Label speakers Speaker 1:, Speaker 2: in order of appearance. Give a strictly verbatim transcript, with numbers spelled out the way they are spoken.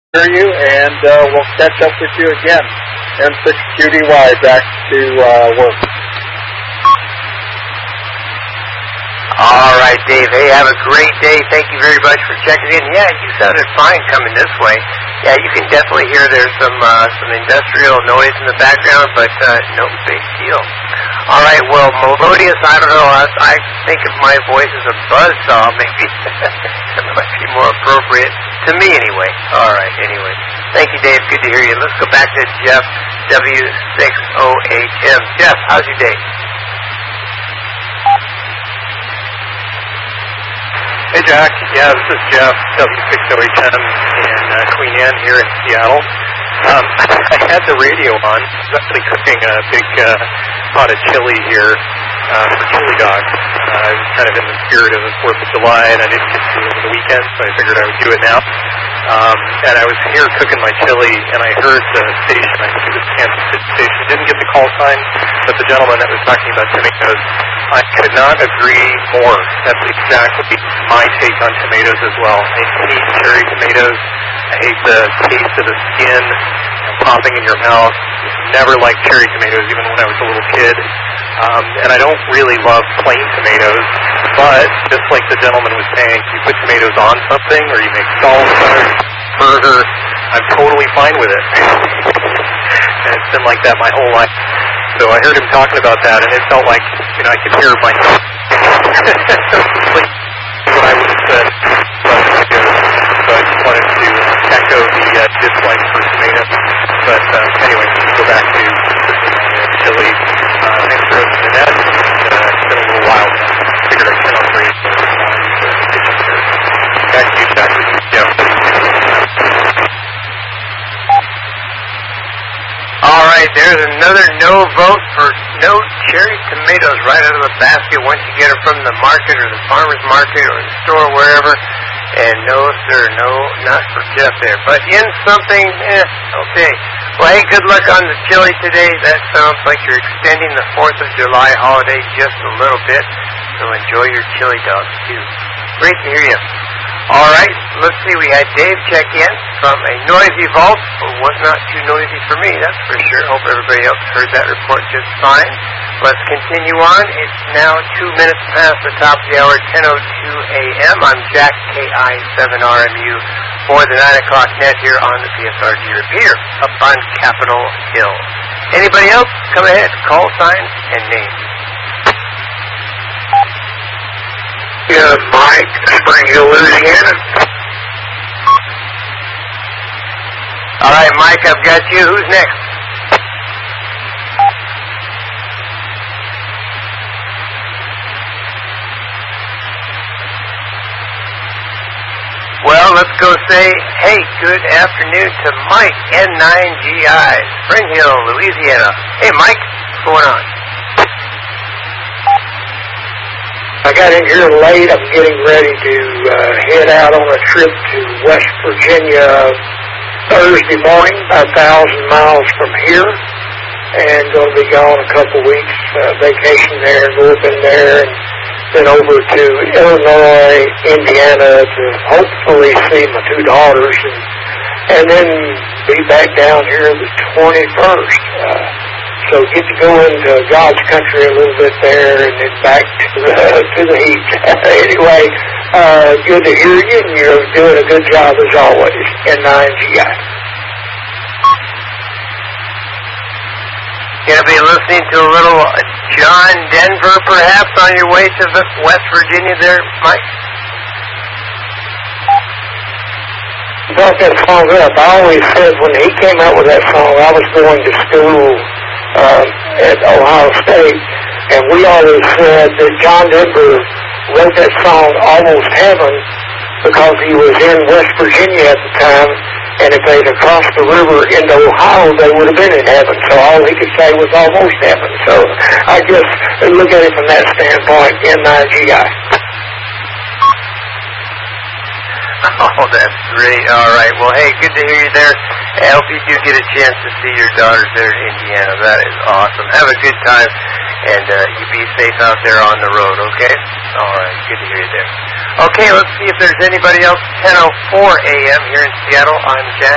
Speaker 1: hear you, and uh, we'll catch up with you again. M six Q D Y back to uh, work.
Speaker 2: All right, Dave. Hey, have a great day. Thank you very much for checking in. Yeah, you sounded fine coming this way. Yeah, you can definitely hear there's some uh, some industrial noise in the background, but uh, no big deal. All right, well, melodious, I don't know. I, I think of my voice as a buzzsaw, maybe. That might be more appropriate to me anyway. All right, anyway. Thank you, Dave. Good to hear you. Let's go back to Jeff, W six O H M. Jeff, how's your day?
Speaker 3: Hey, Jack. Yeah, this is Jeff, W six O H M in uh, Queen Anne here in Seattle. Um, I had the radio on. I was actually cooking a big uh, pot of chili here uh, for chili dogs. Uh, I was kind of in the spirit of the fourth of July, and I didn't get to do it over the weekend, so I figured I would do it now. Um, and I was here cooking my chili, and I heard the station, I think it was Kansas City Station, didn't get the call sign, but the gentleman that was talking about tomatoes, I could not agree more. That's exactly my take on tomatoes as well. I hate cherry tomatoes. I hate the taste of the skin and popping in your mouth. Never liked cherry tomatoes, even when I was a little kid. Um, and I don't really love plain tomatoes, but just like the gentleman was saying, you put tomatoes on something or you make salsa, burger, I'm totally fine with it. And it's been like that my whole life. So I heard him talking about that, and it felt like, you know, I could hear myself. Like what I would have said. So I just wanted to echo the uh, dislike for tomatoes. But uh, anyway, let's go back to chili. Uh, thanks for hosting that. Uh, it's been a little while. I figured I'd turn on the radio. Back to you, Jack. Yeah.
Speaker 2: All right, there's another no vote for no cherry tomatoes right out of the basket once you get them from the market or the farmer's market or the store, wherever. And no, sir, no, not for Jeff there. But in something, eh, okay. Well, hey, good luck on the chili today. That sounds like you're extending the fourth of July holiday just a little bit. So enjoy your chili dogs, too. Great to hear you. All right, let's see. We had Dave check in from a noisy vault. It was not too noisy for me, that's for sure. Hope everybody else heard that report just fine. Let's continue on. It's now two minutes past the top of the hour, ten oh two a.m. I'm Jack, K I seven R M U, for the nine o'clock net here on the P S R G repeater up on Capitol Hill. Anybody else? Come ahead. Call signs and names.
Speaker 4: Yeah, Mike, Spring Hill, Louisiana.
Speaker 2: All right, Mike, I've got you. Who's next? Well, let's go say, hey, good afternoon to Mike, N nine G I, Spring Hill, Louisiana. Hey, Mike, what's going on?
Speaker 4: I got in here late. I'm getting ready to uh, head out on a trip to West Virginia Thursday morning, about a thousand miles from here, and going to be gone a couple weeks, uh, vacation there, go up in there, and then over to Illinois, Indiana to hopefully see my two daughters, and, and then be back down here the twenty-first. Uh, So get to go into God's country a little bit there and then back to the, to the heat. Anyway, uh, good to hear you, and you're doing a good job as always. N nine G I.
Speaker 2: Going to be listening to a little John Denver, perhaps, on your way to the West Virginia there, Mike?
Speaker 4: Brought that song up. I always said when he came out with that song, I was going to school Uh, at Ohio State, and we always said that John Denver wrote that song Almost Heaven because he was in West Virginia at the time, and if they'd have crossed the river into Ohio, they would have been in heaven. So all he could say was almost heaven. So I guess look at it from that standpoint, N nine G I.
Speaker 2: Oh, that's great. All right. Well, hey, good to hear you there. I hope you do get a chance to see your daughters there in Indiana. That is awesome. Have a good time, and uh, you be safe out there on the road, okay? All right. Good to hear you there. Okay, let's see if there's anybody else. ten oh four a.m. here in Seattle. I'm Jack.